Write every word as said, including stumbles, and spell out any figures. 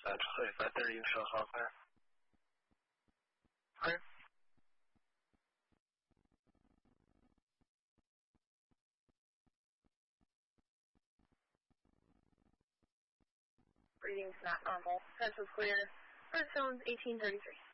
twenty-five thirty, Michelle Hawkeye. Clear. Reading's not normal. Test was clear. First zone's eighteen thirty-three.